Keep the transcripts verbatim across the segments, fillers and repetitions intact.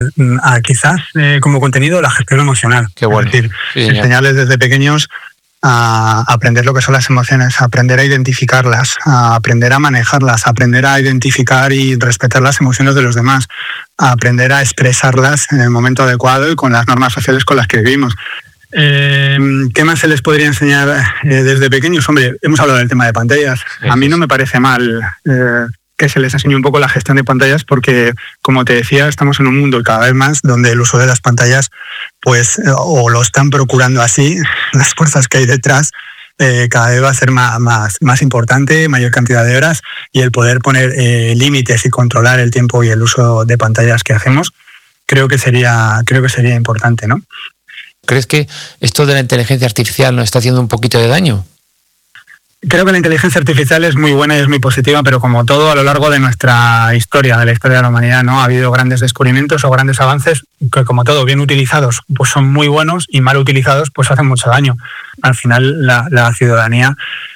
a quizás eh, como contenido la gestión emocional. Qué bueno. Es decir, Sí, enseñarles desde pequeños a aprender lo que son las emociones, a aprender a identificarlas, a aprender a manejarlas, a aprender a identificar y respetar las emociones de los demás, a aprender a expresarlas en el momento adecuado y con las normas sociales con las que vivimos. Eh, ¿Qué más se les podría enseñar eh, desde pequeños? Hombre, hemos hablado del tema de pantallas. A mí no me parece mal eh, que se les enseñe un poco la gestión de pantallas porque, como te decía, estamos en un mundo cada vez más donde el uso de las pantallas, pues, o lo están procurando así, las fuerzas que hay detrás, eh, cada vez va a ser más, más, más importante, mayor cantidad de horas, y el poder poner eh, límites y controlar el tiempo y el uso de pantallas que hacemos, creo que sería, creo que sería importante, ¿no? ¿Crees que esto de la inteligencia artificial nos está haciendo un poquito de daño? Creo que la inteligencia artificial es muy buena y es muy positiva, pero como todo a lo largo de nuestra historia, de la historia de la humanidad, ¿no? Ha habido grandes descubrimientos o grandes avances que, como todo, bien utilizados, pues son muy buenos, y mal utilizados, pues hacen mucho daño. Al final, la, la ciudadanía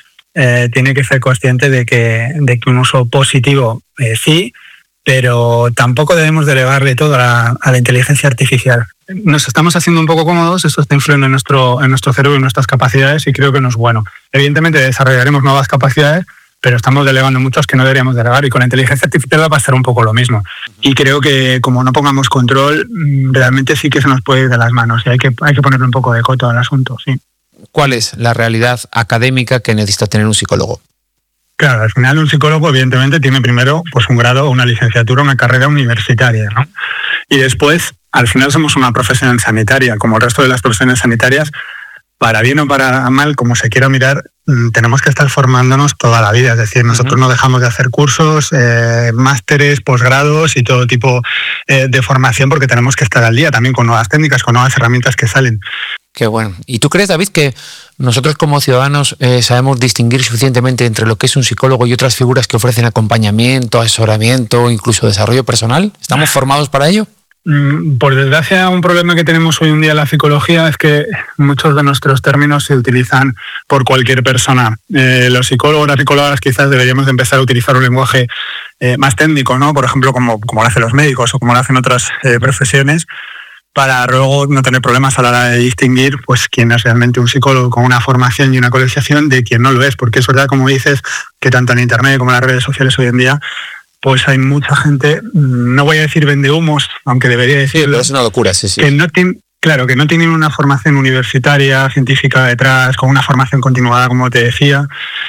eh, tiene que ser consciente de que, de que un uso positivo eh, sí, pero tampoco debemos delegarle todo a la, a la inteligencia artificial. Nos estamos haciendo un poco cómodos, eso está influyendo en nuestro, en nuestro cerebro y en nuestras capacidades, y creo que no es bueno. Evidentemente desarrollaremos nuevas capacidades, pero estamos delegando muchas que no deberíamos delegar, y con la inteligencia artificial va a pasar un poco lo mismo. Y creo que como no pongamos control, realmente sí que se nos puede ir de las manos, y hay que, hay que ponerle un poco de coto al asunto, sí. ¿Cuál es la realidad académica que necesita tener un psicólogo? Claro, al final un psicólogo evidentemente tiene primero pues un grado, una licenciatura, una carrera universitaria, ¿no? Y después, al final somos una profesión sanitaria, como el resto de las profesiones sanitarias, para bien o para mal, como se quiera mirar, tenemos que estar formándonos toda la vida. Es decir, nosotros uh-huh. no dejamos de hacer cursos, eh, másteres, posgrados y todo tipo eh, de formación, porque tenemos que estar al día también con nuevas técnicas, con nuevas herramientas que salen. Qué bueno. ¿Y tú crees, David, que nosotros como ciudadanos eh, sabemos distinguir suficientemente entre lo que es un psicólogo y otras figuras que ofrecen acompañamiento, asesoramiento, incluso desarrollo personal? ¿Estamos formados para ello? Por desgracia, un problema que tenemos hoy en día en la psicología es que muchos de nuestros términos se utilizan por cualquier persona. Eh, los psicólogos, las psicólogas, quizás deberíamos empezar a utilizar un lenguaje eh, más técnico, ¿no? Por ejemplo, como, como lo hacen los médicos o como lo hacen otras eh, profesiones, para luego no tener problemas a la hora de distinguir pues quién es realmente un psicólogo con una formación y una colegiación de quién no lo es. Porque es verdad, como dices, que tanto en Internet como en las redes sociales hoy en día, pues hay mucha gente, no voy a decir vendehumos, aunque debería decirlo. Sí, pero es una locura, sí, sí. Que no tiene, claro, que no tienen una formación universitaria, científica detrás, con una formación continuada, como te decía.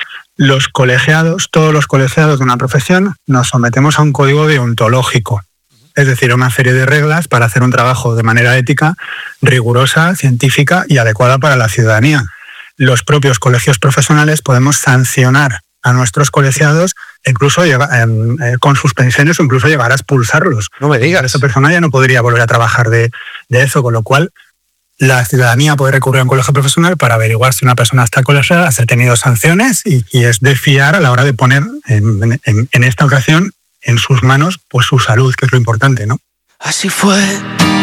Los colegiados, todos los colegiados de una profesión, nos sometemos a un código deontológico. Es decir, a una serie de reglas para hacer un trabajo de manera ética, rigurosa, científica y adecuada para la ciudadanía. Los propios colegios profesionales podemos sancionar a nuestros colegiados, incluso llega, eh, eh, con suspensiones o incluso llegar a expulsarlos. No me digas. Esa persona ya no podría volver a trabajar de, de eso, con lo cual la ciudadanía puede recurrir a un colegio profesional para averiguar si una persona está colegiada, si ha tenido sanciones, y, y es de fiar a la hora de poner en, en, en esta ocasión en sus manos pues su salud, que es lo importante, ¿no? Así fue.